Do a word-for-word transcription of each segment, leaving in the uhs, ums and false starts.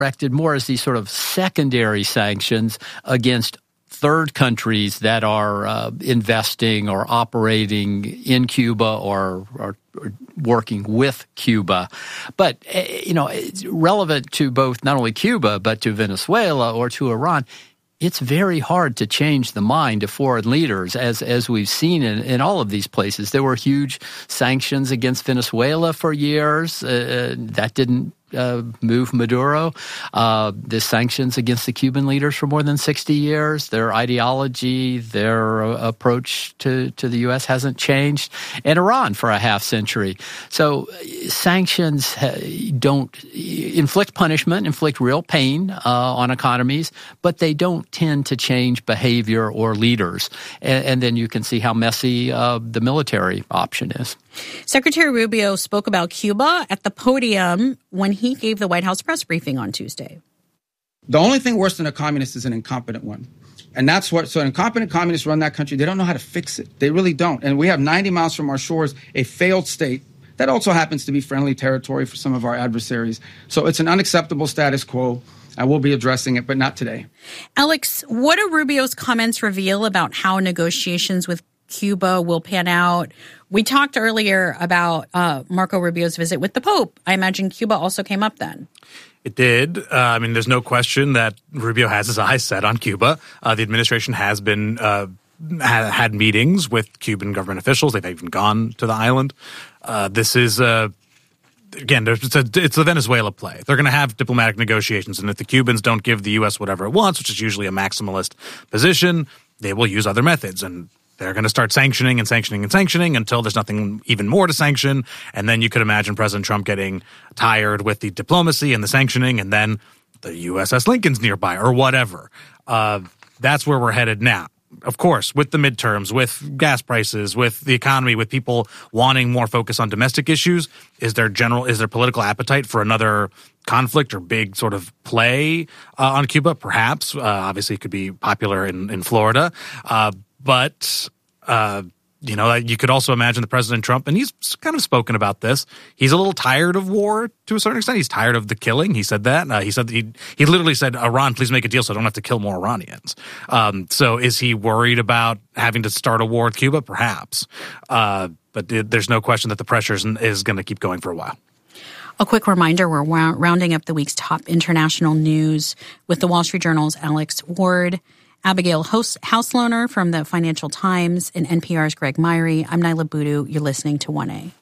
directed more as these sort of secondary sanctions against third countries that are uh, investing or operating in Cuba or, or, or working with Cuba. But, uh, you know, it's relevant to both not only Cuba but to Venezuela or to Iran. It's very hard to change the mind of foreign leaders, as as we've seen in, in all of these places. There were huge sanctions against Venezuela for years. Uh, that didn't uh, move Maduro. Uh, the sanctions against the Cuban leaders for more than sixty years. Their ideology, their uh, approach to, to the U S hasn't changed. And Iran for a half century. So sanctions don't inflict punishment, inflict real pain uh, on economies, but they don't tend to change behavior or leaders. And, and then you can see how messy uh, the military option is. Secretary Rubio spoke about Cuba at the podium when he gave the White House press briefing on Tuesday. The only thing worse than a communist is an incompetent one. And that's what, so incompetent communists run that country. They don't know how to fix it. They really don't. And we have ninety miles from our shores, a failed state that also happens to be friendly territory for some of our adversaries. So it's an unacceptable status quo. I will be addressing it, but not today. Alex, what do Rubio's comments reveal about how negotiations with Cuba will pan out? We talked earlier about uh, Marco Rubio's visit with the Pope. I imagine Cuba also came up then. It did. Uh, I mean, there's no question that Rubio has his eyes set on Cuba. Uh, the administration has been uh, ha- had meetings with Cuban government officials. They've even gone to the island. Uh, this is uh, again, it's a it's a Venezuela play. They're going to have diplomatic negotiations, and if the Cubans don't give the U S whatever it wants, which is usually a maximalist position, they will use other methods. And they're going to start sanctioning and sanctioning and sanctioning until there's nothing even more to sanction. And then you could imagine President Trump getting tired with the diplomacy and the sanctioning, and then the U S S Lincoln's nearby or whatever. Uh, that's where we're headed now. Of course, with the midterms, with gas prices, with the economy, with people wanting more focus on domestic issues, is there general, is there political appetite for another conflict or big sort of play uh, on Cuba? Perhaps. Uh, obviously, it could be popular in, in Florida. Uh, But, uh, you know, you could also imagine the President Trump, and he's kind of spoken about this. He's a little tired of war to a certain extent. He's tired of the killing. He said that. Uh, he said he he literally said, Iran, please make a deal so I don't have to kill more Iranians. Um, so is he worried about having to start a war with Cuba? Perhaps. Uh, but it, there's no question that the pressure is, is going to keep going for a while. A quick reminder, we're rounding up the week's top international news with the Wall Street Journal's Alex Ward, Abigail Hauslohner from the Financial Times, and N P R's Greg Myrie. I'm Nyla Boodoo. You're listening to one A.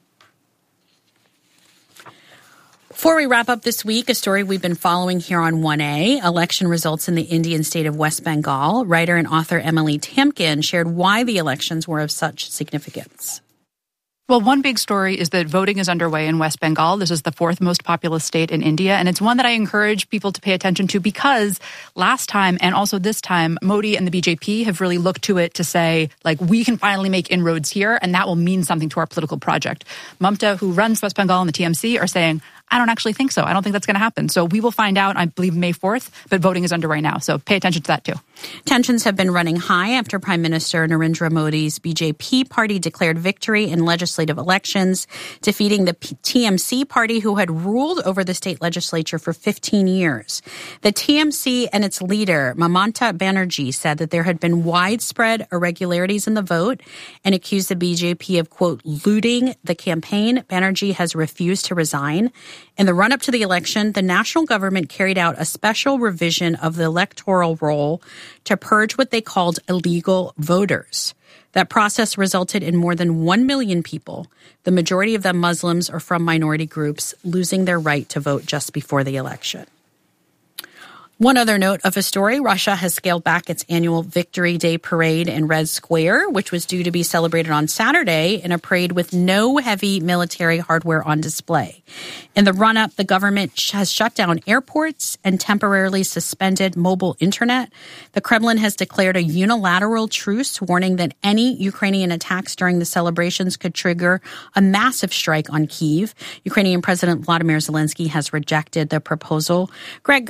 Before we wrap up this week, a story we've been following here on one A, election results in the Indian state of West Bengal. Writer and author Emily Tamkin shared why the elections were of such significance. Well, one big story is that voting is underway in West Bengal. This is the fourth most populous state in India, and it's one that I encourage people to pay attention to because last time and also this time, Modi and the B J P have really looked to it to say, like, we can finally make inroads here, and that will mean something to our political project. Mamta, who runs West Bengal and the T M C, are saying, I don't actually think so. I don't think that's going to happen. So we will find out, I believe, May fourth, but voting is underway now. So pay attention to that, too. Tensions have been running high after Prime Minister Narendra Modi's B J P party declared victory in legislative elections, defeating the T M C party, who had ruled over the state legislature for fifteen years. The T M C and its leader, Mamata Banerjee, said that there had been widespread irregularities in the vote and accused the B J P of, quote, looting the campaign. Banerjee has refused to resign. In the run-up to the election, the national government carried out a special revision of the electoral roll to purge what they called illegal voters. That process resulted in more than one million people, the majority of them Muslims or from minority groups, losing their right to vote just before the election. One other note of a story, Russia has scaled back its annual Victory Day parade in Red Square, which was due to be celebrated on Saturday in a parade with no heavy military hardware on display. In the run-up, the government has shut down airports and temporarily suspended mobile internet. The Kremlin has declared a unilateral truce, warning that any Ukrainian attacks during the celebrations could trigger a massive strike on Kyiv. Ukrainian President Vladimir Zelensky has rejected the proposal. Greg,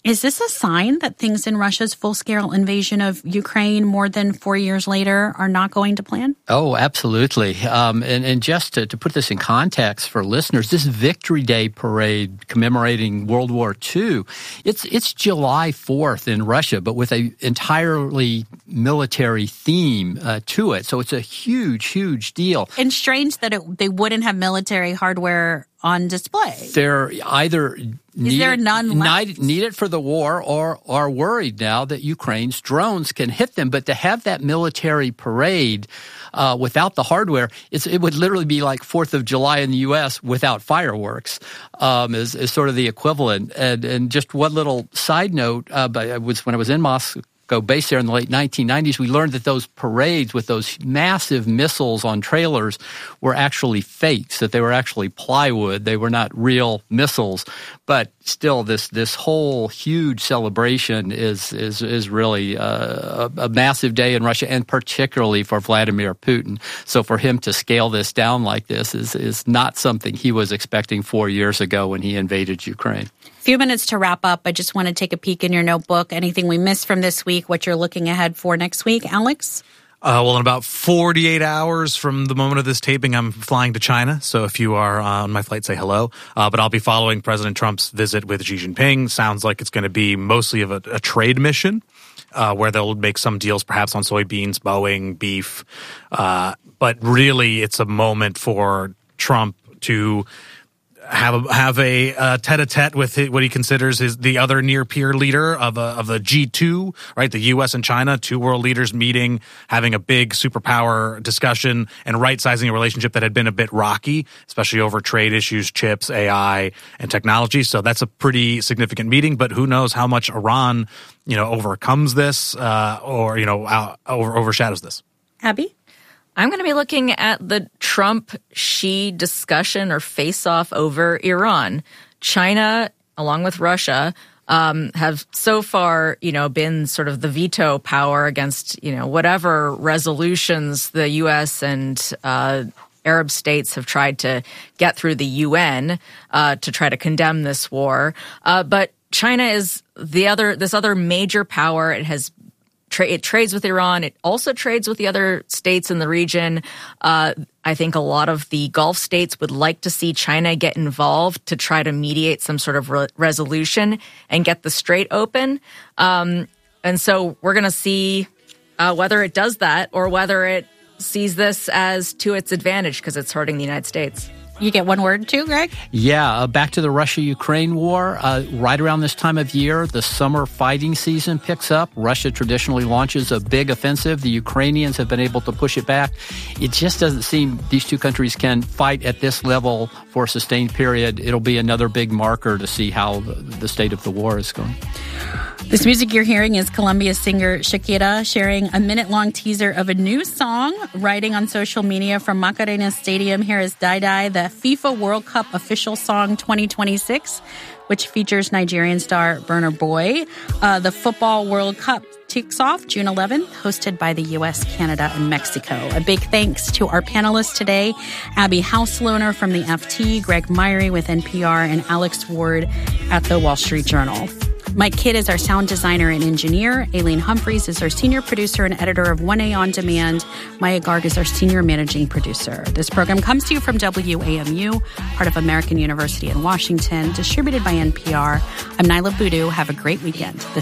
Is this a sign that things in Russia's full-scale invasion of Ukraine more than four years later are not going to plan? Oh, absolutely. Um, and, and just to, to put this in context for listeners, this Victory Day parade commemorating World War Two, it's it's July fourth in Russia, but with an entirely military theme uh, to it. So it's a huge, huge deal. And strange that it, they wouldn't have military hardware on display. They're either Is there none left? need it for the war or are worried now that Ukraine's drones can hit them. But to have that military parade uh, without the hardware, it's, it would literally be like fourth of July in the U S without fireworks um, is, is sort of the equivalent. And, and just one little side note, uh, but I was, when I was in Moscow, Go base there in the late nineteen nineties, we learned that those parades with those massive missiles on trailers were actually fakes, that they were actually plywood. They were not real missiles. But still, this this whole huge celebration is is is really a, a massive day in Russia, and particularly for Vladimir Putin. So for him to scale this down like this is is not something he was expecting four years ago when he invaded Ukraine. Few minutes to wrap up. I just want to take a peek in your notebook. Anything we missed from this week, what you're looking ahead for next week, Alex? Uh, well, in about forty-eight hours from the moment of this taping, I'm flying to China. So if you are on my flight, say hello. Uh, but I'll be following President Trump's visit with Xi Jinping. Sounds like it's going to be mostly of a, a trade mission uh, where they'll make some deals perhaps on soybeans, Boeing, beef. Uh, but really, it's a moment for Trump to have a, have a uh, tete-a-tete with what he considers his the other near-peer leader of a, of the G two, right? The U S and China, two world leaders meeting, having a big superpower discussion and right-sizing a relationship that had been a bit rocky, especially over trade issues, chips, A I, and technology. So that's a pretty significant meeting, but who knows how much Iran, you know, overcomes this uh, or, you know, out, over, overshadows this. Abby? I'm going to be looking at the Trump-Xi discussion or face-off over Iran. China, along with Russia, um, have so far, you know, been sort of the veto power against, you know, whatever resolutions the U S and uh, Arab states have tried to get through the U N uh, to try to condemn this war. Uh, but China is the other, this other major power. It has Tra- it trades with Iran. It also trades with the other states in the region. Uh, I think a lot of the Gulf states would like to see China get involved to try to mediate some sort of re- resolution and get the Strait open. Um, and so we're going to see uh, whether it does that or whether it sees this as to its advantage because it's hurting the United States. You get one word too, Greg? Yeah, uh, back to the Russia-Ukraine war. Uh, right around this time of year, the summer fighting season picks up. Russia traditionally launches a big offensive. The Ukrainians have been able to push it back. It just doesn't seem these two countries can fight at this level for a sustained period. It'll be another big marker to see how the, the state of the war is going. This music you're hearing is Colombia singer Shakira sharing a minute-long teaser of a new song, writing on social media from Macarena Stadium. Here is Die Die, the FIFA World Cup official song twenty twenty-six, which features Nigerian star Burna Boy. Uh, the Football World Cup kicks off June eleventh, hosted by the U S, Canada, and Mexico. A big thanks to our panelists today, Abby Hauslohner from the F T, Greg Myrie with N P R, and Alex Ward at the Wall Street Journal. Mike Kidd is our sound designer and engineer. Aileen Humphreys is our senior producer and editor of one A On Demand. Maya Garg is our senior managing producer. This program comes to you from W A M U, part of American University in Washington, distributed by N P R. I'm Nyla Boodoo. Have a great weekend. This